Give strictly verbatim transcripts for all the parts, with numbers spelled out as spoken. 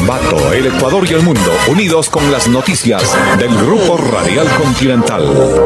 Ambato, el Ecuador y el mundo, unidos con las noticias del Grupo Radial Continental.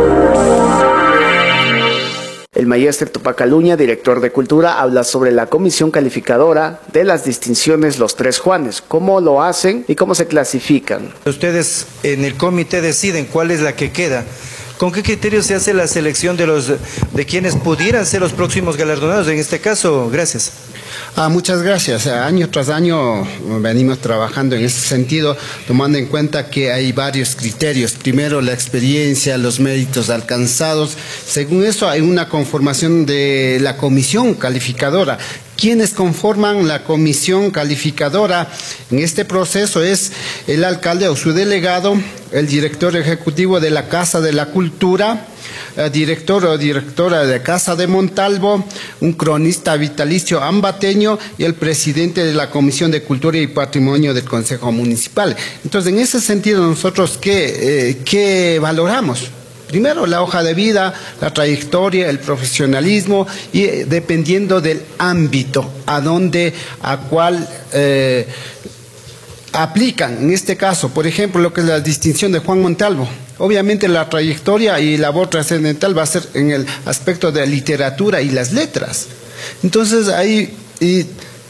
El maestro Tupac Aluña, director de Cultura, habla sobre la comisión calificadora de las distinciones Los Tres Juanes, cómo lo hacen y cómo se clasifican. Ustedes en el comité deciden cuál es la que queda. ¿Con qué criterio se hace la selección de los de quienes pudieran ser los próximos galardonados? En este caso, gracias. Ah, muchas gracias. Año tras año venimos trabajando en ese sentido, tomando en cuenta que hay varios criterios. Primero, la experiencia, los méritos alcanzados. Según eso, hay una conformación de la comisión calificadora. Quienes conforman la comisión calificadora en este proceso es el alcalde o su delegado, el director ejecutivo de la Casa de la Cultura, el director o directora de Casa de Montalvo, un cronista vitalicio ambateño y el presidente de la Comisión de Cultura y Patrimonio del Consejo Municipal. Entonces, en ese sentido, nosotros, ¿qué, eh, qué valoramos? Primero, la hoja de vida, la trayectoria, el profesionalismo y eh, dependiendo del ámbito a donde, a cuál eh, aplican. En este caso, por ejemplo, lo que es la distinción de Juan Montalvo. Obviamente la trayectoria y labor trascendental va a ser en el aspecto de la literatura y las letras. Entonces, hay y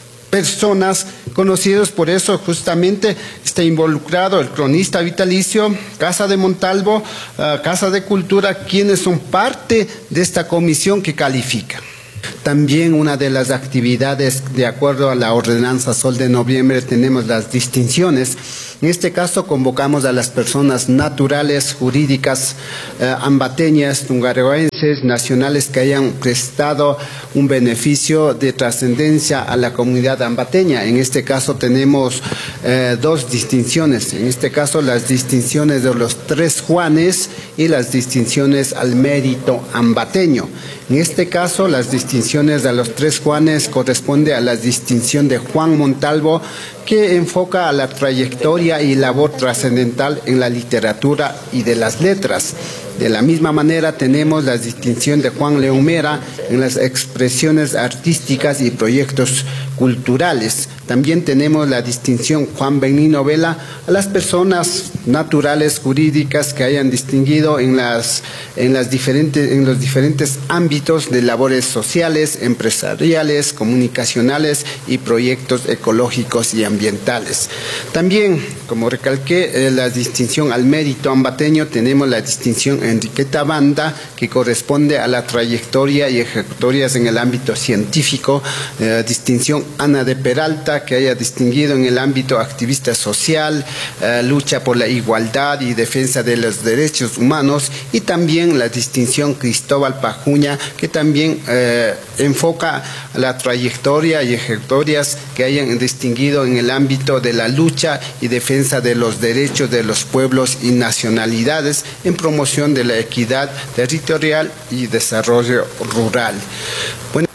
personas conocidos, por eso justamente está involucrado el cronista vitalicio, Casa de Montalvo, uh, Casa de Cultura, quienes son parte de esta comisión que califica. También una de las actividades, de acuerdo a la ordenanza Sol de Noviembre, tenemos las distinciones. En este caso convocamos a las personas naturales, jurídicas, eh, ambateñas, tungaroenses, nacionales que hayan prestado un beneficio de trascendencia a la comunidad ambateña. En este caso tenemos eh, dos distinciones. En este caso las distinciones de los Tres Juanes y las distinciones al mérito ambateño. En este caso, las distinciones de los Tres Juanes corresponde a la distinción de Juan Montalvo, que enfoca a la trayectoria y labor trascendental en la literatura y de las letras. De la misma manera tenemos la distinción de Juan León Mera en las expresiones artísticas y proyectos culturales. También tenemos la distinción Juan Benigno Vela a las personas naturales, jurídicas que hayan distinguido en, las, en, las diferentes, en los diferentes ámbitos de labores sociales, empresariales, comunicacionales y proyectos ecológicos y ambientales. También, como recalqué, eh, la distinción al mérito ambateño, tenemos la distinción Enriqueta Banda, que corresponde a la trayectoria y ejecutorias en el ámbito científico, eh, distinción Ana de Peralta, que haya distinguido en el ámbito activista social, eh, lucha por la igualdad y defensa de los derechos humanos, y también la distinción Cristóbal Pajuña, que también eh, enfoca la trayectoria y ejecutorias que hayan distinguido en el ámbito de la lucha y defensa de los derechos de los pueblos y nacionalidades en promoción de la equidad territorial y desarrollo rural. Bueno,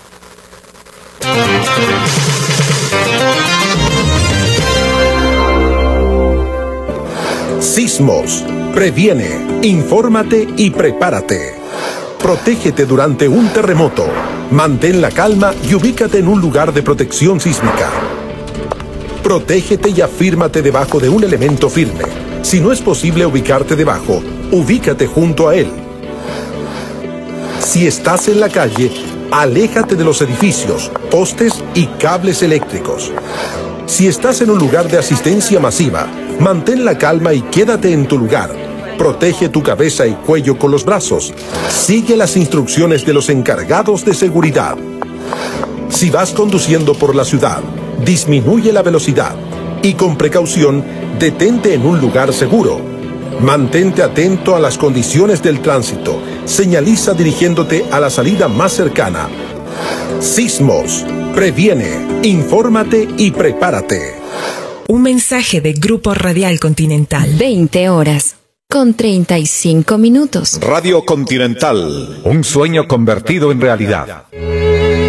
Sismos. Previene, infórmate y prepárate. Protégete durante un terremoto. Mantén la calma y ubícate en un lugar de protección sísmica. Protégete y afírmate debajo de un elemento firme. Si no es posible ubicarte debajo, ubícate junto a él. Si estás en la calle, aléjate de los edificios, postes y cables eléctricos. Si estás en un lugar de asistencia masiva, mantén la calma y quédate en tu lugar. Protege tu cabeza y cuello con los brazos. Sigue las instrucciones de los encargados de seguridad. Si vas conduciendo por la ciudad, disminuye la velocidad y con precaución, detente en un lugar seguro. Mantente atento a las condiciones del tránsito. Señaliza dirigiéndote a la salida más cercana. Sismos. Previene, infórmate y prepárate. Un mensaje de Grupo Radial Continental. veinte horas con treinta y cinco minutos. Radio Continental, un sueño convertido en realidad.